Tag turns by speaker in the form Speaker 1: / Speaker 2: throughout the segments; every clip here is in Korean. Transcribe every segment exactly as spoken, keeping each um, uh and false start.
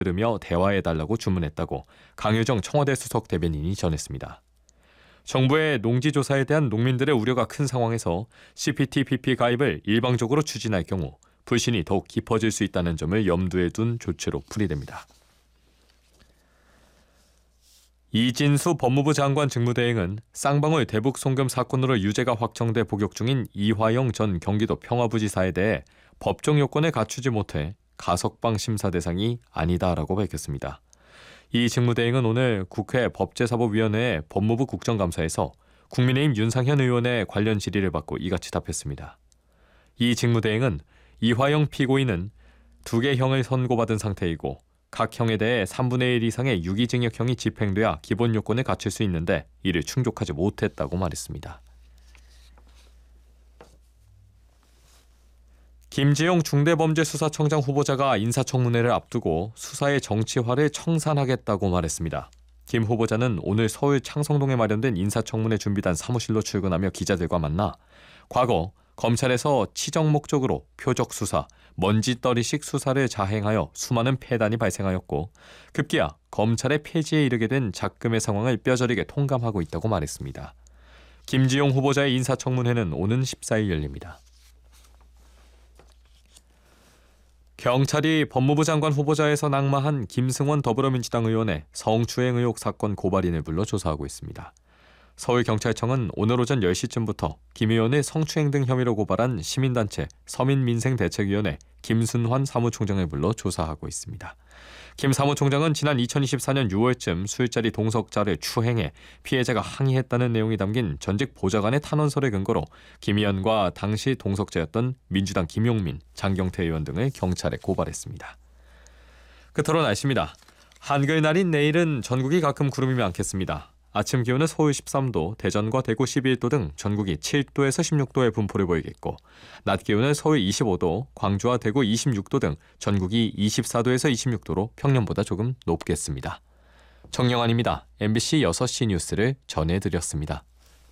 Speaker 1: 들으며 대화해달라고 주문했다고 강효정 청와대 수석 대변인이 전했습니다. 정부의 농지조사에 대한 농민들의 우려가 큰 상황에서 씨피티피피 가입을 일방적으로 추진할 경우 불신이 더욱 깊어질 수 있다는 점을 염두에 둔 조치로 풀이됩니다. 이진수 법무부 장관 직무대행은 쌍방울 대북 송금 사건으로 유죄가 확정돼 복역 중인 이화영 전 경기도 평화부지사에 대해 법정 요건을 갖추지 못해 가석방 심사 대상이 아니다라고 밝혔습니다. 이 직무대행은 오늘 국회 법제사법위원회 법무부 국정감사에서 국민의힘 윤상현 의원의 관련 질의를 받고 이같이 답했습니다. 이 직무대행은 이화영 피고인은 두 개 형을 선고받은 상태이고 각 형에 대해 삼분의 일 이상의 유기징역형이 집행돼야 기본 요건을 갖출 수 있는데 이를 충족하지 못했다고 말했습니다. 김지용 중대범죄수사청장 후보자가 인사청문회를 앞두고 수사의 정치화를 청산하겠다고 말했습니다. 김 후보자는 오늘 서울 창성동에 마련된 인사청문회 준비단 사무실로 출근하며 기자들과 만나 과거 검찰에서 치정 목적으로 표적 수사, 먼지떨이식 수사를 자행하여 수많은 폐단이 발생하였고 급기야 검찰의 폐지에 이르게 된 작금의 상황을 뼈저리게 통감하고 있다고 말했습니다. 김지용 후보자의 인사청문회는 오는 십사일 열립니다. 경찰이 법무부 장관 후보자에서 낙마한 김승원 더불어민주당 의원의 성추행 의혹 사건 고발인을 불러 조사하고 있습니다. 서울경찰청은 오늘 오전 열 시쯤부터 김 의원을 성추행 등 혐의로 고발한 시민단체 서민민생대책위원회 김순환 사무총장을 불러 조사하고 있습니다. 김 사무총장은 지난 이천이십사년 유월쯤 술자리 동석자를 추행해 피해자가 항의했다는 내용이 담긴 전직 보좌관의 탄원서를 근거로 김 의원과 당시 동석자였던 민주당 김용민, 장경태 의원 등을 경찰에 고발했습니다. 끝으로 날씨입니다. 한글날인 내일은 전국이 가끔 구름이 많겠습니다. 아침 기온은 서울 십삼도, 대전과 대구 십일도 등 전국이 칠도에서 십육도의 분포를 보이겠고 낮 기온은 서울 이십오도, 광주와 대구 이십육도 등 전국이 이십사도에서 이십육도로 평년보다 조금 높겠습니다. 정영환입니다. 엠비씨 여섯시 뉴스를 전해드렸습니다.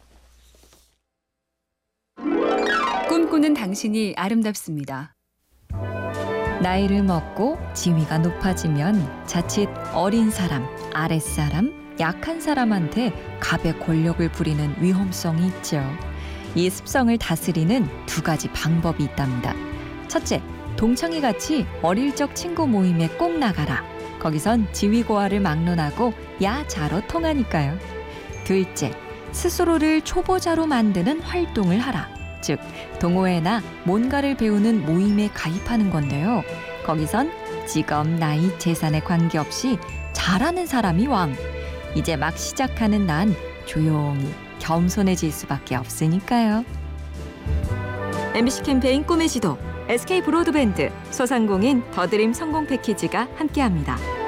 Speaker 2: 꿈꾸는 당신이 아름답습니다.
Speaker 3: 나이를 먹고 지위가 높아지면 자칫 어린 사람, 아랫사람, 약한 사람한테 갑의 권력을 부리는 위험성이 있죠. 이 습성을 다스리는 두 가지 방법이 있답니다. 첫째, 동창회같이 어릴 적 친구 모임에 꼭 나가라. 거기선 지위고하를 막론하고 야자로 통하니까요. 둘째, 스스로를 초보자로 만드는 활동을 하라. 즉, 동호회나 뭔가를 배우는 모임에 가입하는 건데요. 거기선 직업, 나이, 재산에 관계없이 잘하는 사람이 왕. 이제 막 시작하는 난 조용히 겸손해질 수밖에 없으니까요.
Speaker 2: 엠비씨 캠페인 꿈의 지도, 에스케이 브로드밴드, 소상공인 더드림 성공 패키지가 함께합니다.